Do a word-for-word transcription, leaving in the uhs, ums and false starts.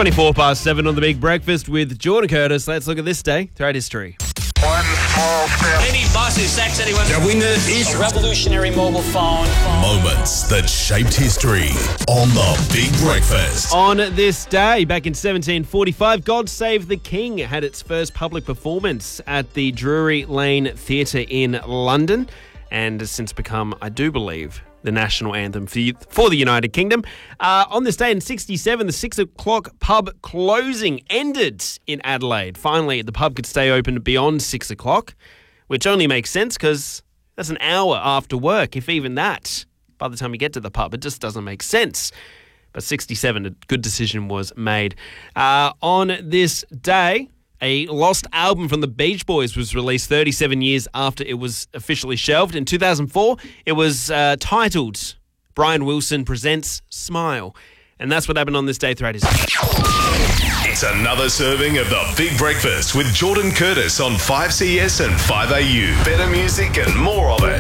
twenty-four past seven on The Big Breakfast with Jordan Curtis. Let's look at this day throughout history. One small step. Any buses, sex, anyone? The winner is a revolutionary mobile phone. Moments that shaped history on The Big Breakfast. On this day, back in seventeen forty-five, God Save the King had its first public performance at the Drury Lane Theatre in London and has since become, I do believe, the national anthem for the United Kingdom. Uh, on this day in sixty-seven, the six o'clock pub closing ended in Adelaide. Finally, the pub could stay open beyond six o'clock, which only makes sense because that's an hour after work, if even that. By the time you get to the pub, it just doesn't make sense. But sixty-seven, a good decision was made. Uh, on this day, a lost album from the Beach Boys was released thirty-seven years after it was officially shelved. In two thousand four, it was uh, titled Brian Wilson Presents Smile. And that's what happened on this day throughout his... It's another serving of The Big Breakfast with Jordan Curtis on five C S and five A U. Better music and more of it.